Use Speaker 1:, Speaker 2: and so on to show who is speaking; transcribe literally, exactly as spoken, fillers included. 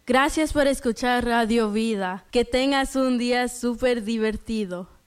Speaker 1: Gracias por escuchar Radio Vida. Que tengas un día súper divertido.